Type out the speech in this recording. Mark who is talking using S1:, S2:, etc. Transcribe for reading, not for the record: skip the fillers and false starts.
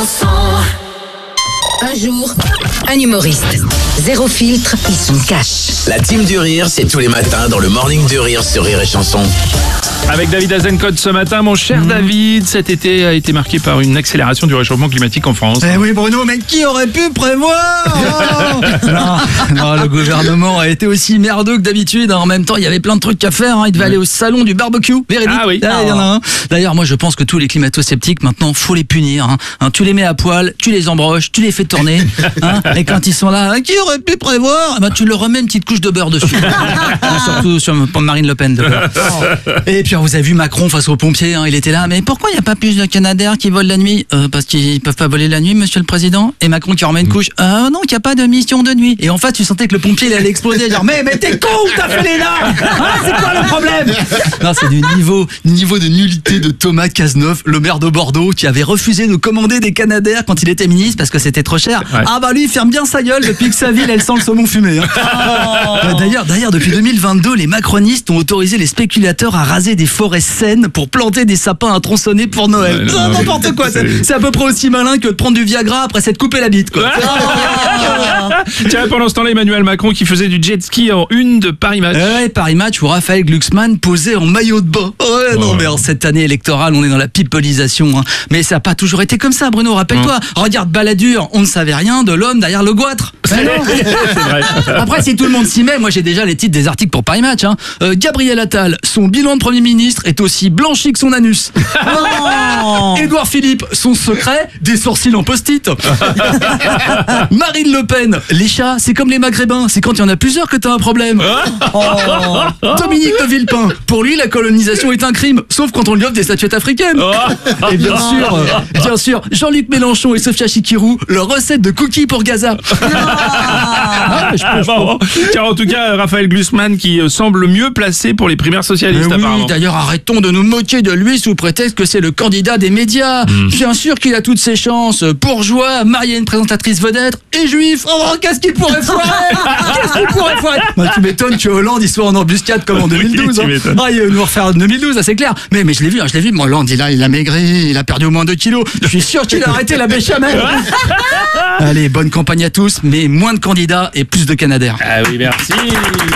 S1: chanson.
S2: Un jour, un humoriste. Zéro filtre, il se cache.
S3: La team du rire, c'est tous les matins dans le Morning du Rire sur Rire et Chanson.
S4: Avec David Azencott ce matin, mon cher David, cet été a été marqué par une accélération du réchauffement climatique en France.
S5: Eh oui Bruno, mais qui aurait pu prévoir non, le gouvernement a été aussi merdeux que d'habitude. En même temps, il y avait plein de trucs à faire. Il devait aller au salon du barbecue. Véridique.
S4: Ah oui.
S5: Il y en a un. D'ailleurs, moi je pense que tous les climato-sceptiques, maintenant, faut les punir. Tu les mets à poil, tu les embroches, tu les fais tourner. Et quand ils sont là, qui aurait pu prévoir, tu leur remets une petite couche de beurre dessus. Surtout sur Marine Le Pen. Et puis vous avez vu Macron face aux pompiers, il était là, mais pourquoi il n'y a pas plus de Canadair qui volent la nuit? Parce qu'ils peuvent pas voler la nuit, monsieur le président. Et Macron qui remet une couche, non, qu'il n'y a pas de mission de nuit. Et en fait, tu sentais que le pompier il allait exploser, genre, mais t'es con ou t'as fait les là? C'est quoi le problème? Non, c'est du niveau de nullité de Thomas Cazeneuve, le maire de Bordeaux, qui avait refusé de commander des Canadair quand il était ministre parce que c'était trop cher.
S4: Ouais.
S5: Lui, il ferme bien sa gueule depuis que sa ville, elle sent le saumon fumé. D'ailleurs, depuis 2022, les macronistes ont autorisé les spéculateurs à raser des forêts saines pour planter des sapins à tronçonner pour Noël. N'importe quoi. C'est à peu près aussi malin que de prendre du Viagra après s'être coupé la bite, quoi.
S4: Tiens, pendant ce temps-là, Emmanuel Macron qui faisait du jet ski en une de Paris Match.
S5: Paris Match où Raphaël Glucksmann posait en maillot de bain. Non, mais en cette année électorale, on est dans la pipolisation. Mais ça n'a pas toujours été comme ça, Bruno. Rappelle-toi. Regarde Balladur, on ne savait rien de l'homme derrière le goitre.
S4: C'est vrai.
S5: Après, si tout le monde s'y met, moi j'ai déjà les titres des articles pour Paris Match. Gabriel Attal, son bilan de Premier ministre est aussi blanchi que son anus. Édouard Philippe, son secret, des sourcils en post-it. Marine Le Pen, les chats, c'est comme les maghrébins, c'est quand il y en a plusieurs que t'as un problème. Dominique de Villepin, pour lui la colonisation est un crime, sauf quand on lui offre des statuettes africaines. Et bien sûr, Jean-Luc Mélenchon et Sophia Chikirou, leur recette de cookies pour Gaza.
S4: Tiens, en tout cas, Raphaël Glucksmann qui semble mieux placé pour les primaires socialistes, apparemment.
S5: D'ailleurs, arrêtons de nous moquer de lui sous prétexte que c'est le candidat des médias. Bien sûr qu'il a toutes ses chances. Bourgeois, marié à une présentatrice vedette et juif. Qu'est-ce qu'il pourrait foirer? Tu m'étonnes que Hollande il soit en embuscade comme en 2012.
S4: Tu m'étonnes.
S5: Il va nous refaire 2012, c'est clair. Mais je l'ai vu. Moi, Hollande, il a maigri, il a perdu au moins 2 kilos. Je suis sûr qu'il a arrêté la béchamel. Allez, bonne campagne à tous, mais moins de candidats et plus de Canadair.
S4: Ah oui, merci.